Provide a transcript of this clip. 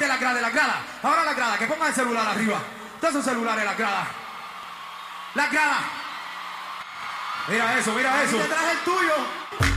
gente, la grada, la grada. Ahora la grada, que pongan el celular arriba. Todos esos celulares, la grada. La grada. Mira eso, mira eso. Te traje el tuyo.